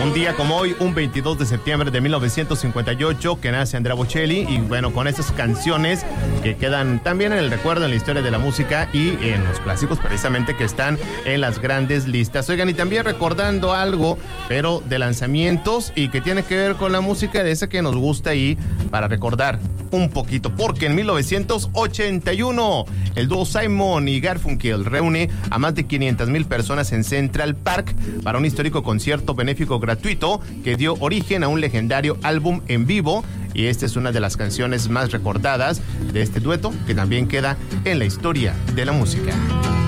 Un día como hoy, un 22 de septiembre de 1958, que nace Andrea Bocelli, y bueno, con esas canciones que quedan también en el recuerdo, en la historia de la música y en los clásicos precisamente que están en las grandes listas. Oigan, y también recordando algo, pero de lanzamientos y que tiene que ver con la música de esa que nos gusta y para recordar un poquito, porque en 1981 el dúo Simon y Garfunkel reúne a más de 500,000 personas en Central Park para un histórico concierto benéfico gratuito que dio origen a un legendario álbum en vivo, y esta es una de las canciones más recordadas de este dueto que también queda en la historia de la música.